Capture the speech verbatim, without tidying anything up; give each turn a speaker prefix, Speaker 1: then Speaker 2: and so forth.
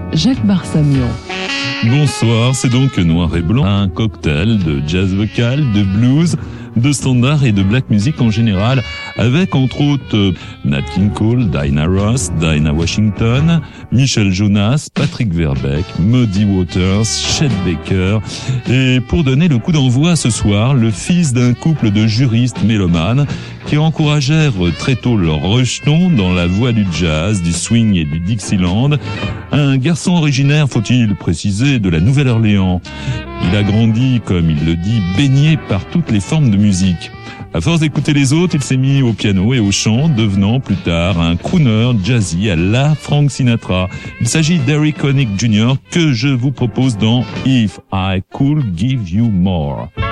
Speaker 1: Jacques Barsamian.
Speaker 2: Bonsoir, c'est donc Noir et Blanc, un cocktail de jazz vocal, de blues, de standard et de black music en général, avec entre autres Nat King Cole, Dinah Ross, Dinah Washington, Michel Jonas, Patrick Verbeek, Muddy Waters, Chet Baker. Et pour donner le coup d'envoi ce soir, le fils d'un couple de juristes mélomanes qui encouragèrent très tôt leur rejeton dans la voie du jazz, du swing et du Dixieland, un garçon originaire, faut-il préciser, de la Nouvelle-Orléans. Il a grandi, comme il le dit, baigné par toutes les formes de musique. À force d'écouter les autres, il s'est mis au piano et au chant, devenant plus tard un crooner jazzy à la Frank Sinatra. Il s'agit d'Eric Connick junior que je vous propose dans If I Could Give You More.